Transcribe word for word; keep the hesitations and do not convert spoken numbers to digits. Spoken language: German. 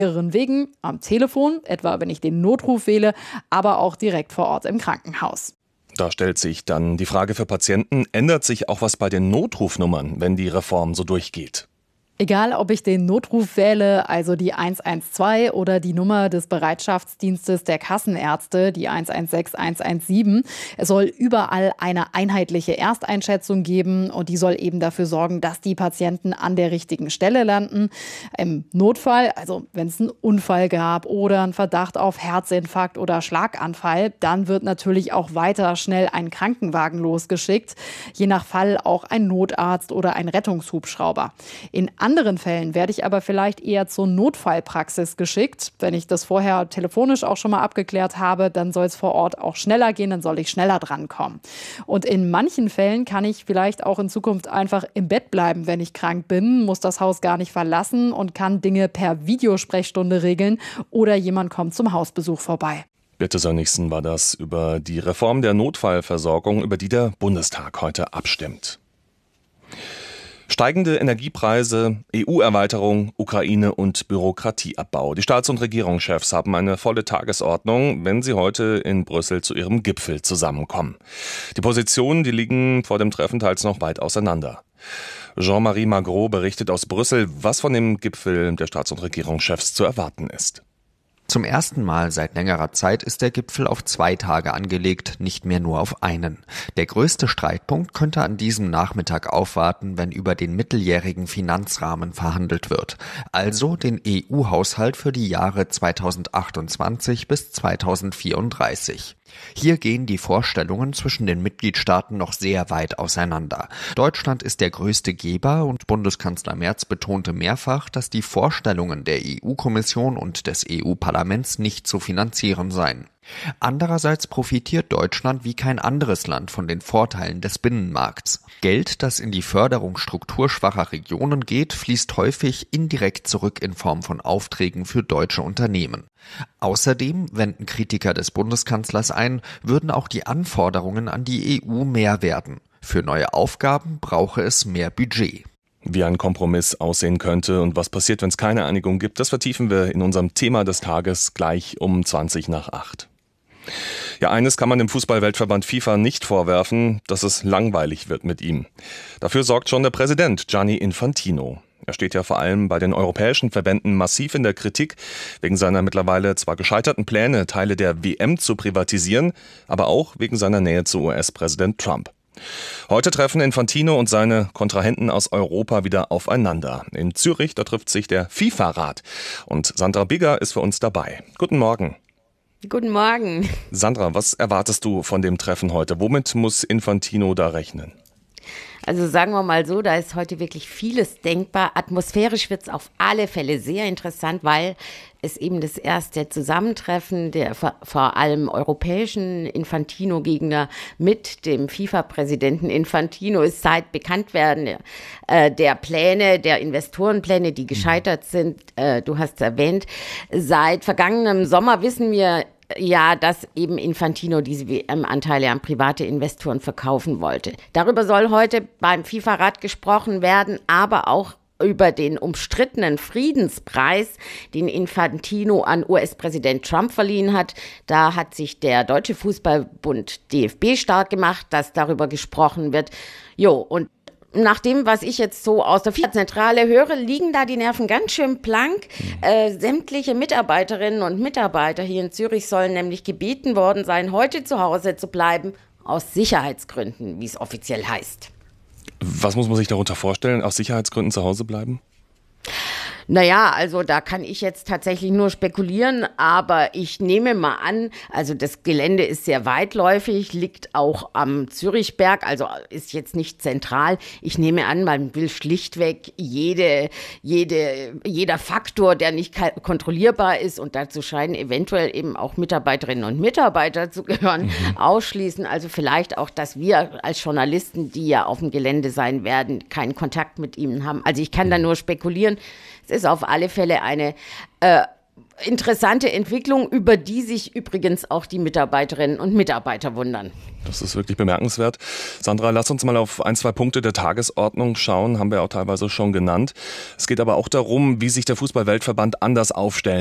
mehreren Wegen, am Telefon, etwa wenn ich den Notruf wähle, aber auch direkt vor Ort im Krankenhaus. Da stellt sich dann die Frage für Patienten, ändert sich auch was bei den Notrufnummern, wenn die Reform so durchgeht? Egal, ob ich den Notruf wähle, also die eins eins zwei oder die Nummer des Bereitschaftsdienstes der Kassenärzte, die eins eins sechs eins eins sieben, es soll überall eine einheitliche Ersteinschätzung geben und die soll eben dafür sorgen, dass die Patienten an der richtigen Stelle landen. Im Notfall, also wenn es einen Unfall gab oder einen Verdacht auf Herzinfarkt oder Schlaganfall, dann wird natürlich auch weiter schnell ein Krankenwagen losgeschickt, je nach Fall auch ein Notarzt oder ein Rettungshubschrauber. In anderen Fällen werde ich aber vielleicht eher zur Notfallpraxis geschickt. Wenn ich das vorher telefonisch auch schon mal abgeklärt habe, dann soll es vor Ort auch schneller gehen, dann soll ich schneller drankommen. Und in manchen Fällen kann ich vielleicht auch in Zukunft einfach im Bett bleiben, wenn ich krank bin, muss das Haus gar nicht verlassen und kann Dinge per Videosprechstunde regeln oder jemand kommt zum Hausbesuch vorbei. Birte Sönnigsen war das über die Reform der Notfallversorgung, über die der Bundestag heute abstimmt. Steigende Energiepreise, E U-Erweiterung, Ukraine und Bürokratieabbau. Die Staats- und Regierungschefs haben eine volle Tagesordnung, wenn sie heute in Brüssel zu ihrem Gipfel zusammenkommen. Die Positionen, die liegen vor dem Treffen teils noch weit auseinander. Jean-Marie Magro berichtet aus Brüssel, was von dem Gipfel der Staats- und Regierungschefs zu erwarten ist. Zum ersten Mal seit längerer Zeit ist der Gipfel auf zwei Tage angelegt, nicht mehr nur auf einen. Der größte Streitpunkt könnte an diesem Nachmittag aufwarten, wenn über den mitteljährigen Finanzrahmen verhandelt wird, also den E U-Haushalt für die Jahre zweitausendachtundzwanzig bis zweitausendvierunddreißig. Hier gehen die Vorstellungen zwischen den Mitgliedstaaten noch sehr weit auseinander. Deutschland ist der größte Geber und Bundeskanzler Merz betonte mehrfach, dass die Vorstellungen der E U-Kommission und des E U-Parlaments nicht zu finanzieren seien. Andererseits profitiert Deutschland wie kein anderes Land von den Vorteilen des Binnenmarkts. Geld, das in die Förderung strukturschwacher Regionen geht, fließt häufig indirekt zurück in Form von Aufträgen für deutsche Unternehmen. Außerdem, wenden Kritiker des Bundeskanzlers ein, würden auch die Anforderungen an die E U mehr werden. Für neue Aufgaben brauche es mehr Budget. Wie ein Kompromiss aussehen könnte und was passiert, wenn es keine Einigung gibt, das vertiefen wir in unserem Thema des Tages gleich um zwanzig nach acht. Ja, eines kann man dem Fußball-Weltverband FIFA nicht vorwerfen, dass es langweilig wird mit ihm. Dafür sorgt schon der Präsident Gianni Infantino. Er steht ja vor allem bei den europäischen Verbänden massiv in der Kritik, wegen seiner mittlerweile zwar gescheiterten Pläne, Teile der W M zu privatisieren, aber auch wegen seiner Nähe zu U S-Präsident Trump. Heute treffen Infantino und seine Kontrahenten aus Europa wieder aufeinander. In Zürich, da trifft sich der FIFA-Rat. Und Sandra Bigger ist für uns dabei. Guten Morgen. Guten Morgen. Sandra, was erwartest du von dem Treffen heute? Womit muss Infantino da rechnen? Also sagen wir mal so, da ist heute wirklich vieles denkbar. Atmosphärisch wird es auf alle Fälle sehr interessant, weil es eben das erste Zusammentreffen der vor allem europäischen Infantino-Gegner mit dem FIFA-Präsidenten Infantino ist seit Bekanntwerden äh, der Pläne, der Investorenpläne, die gescheitert sind. Äh, du hast es erwähnt, seit vergangenem Sommer wissen wir, ja, dass eben Infantino diese W M-Anteile an private Investoren verkaufen wollte. Darüber soll heute beim FIFA-Rat gesprochen werden, aber auch über den umstrittenen Friedenspreis, den Infantino an U S-Präsident Trump verliehen hat. Da hat sich der Deutsche Fußballbund D F B stark gemacht, dass darüber gesprochen wird. Jo, und nach dem, was ich jetzt so aus der FIFA-Zentrale höre, liegen da die Nerven ganz schön blank. Äh, sämtliche Mitarbeiterinnen und Mitarbeiter hier in Zürich sollen nämlich gebeten worden sein, heute zu Hause zu bleiben, aus Sicherheitsgründen, wie es offiziell heißt. Was muss man sich darunter vorstellen? Aus Sicherheitsgründen zu Hause bleiben? Naja, also da kann ich jetzt tatsächlich nur spekulieren, aber ich nehme mal an, also das Gelände ist sehr weitläufig, liegt auch am Zürichberg, also ist jetzt nicht zentral. Ich nehme an, man will schlichtweg jede, jede, jeder Faktor, der nicht kontrollierbar ist, und dazu scheinen eventuell eben auch Mitarbeiterinnen und Mitarbeiter zu gehören, mhm. ausschließen. Also vielleicht auch, dass wir als Journalisten, die ja auf dem Gelände sein werden, keinen Kontakt mit ihnen haben. Also ich kann da nur spekulieren. Es ist auf alle Fälle eine äh, interessante Entwicklung, über die sich übrigens auch die Mitarbeiterinnen und Mitarbeiter wundern. Das ist wirklich bemerkenswert. Sandra, lass uns mal auf ein, zwei Punkte der Tagesordnung schauen, haben wir auch teilweise schon genannt. Es geht aber auch darum, wie sich der Fußball-Weltverband anders aufstellen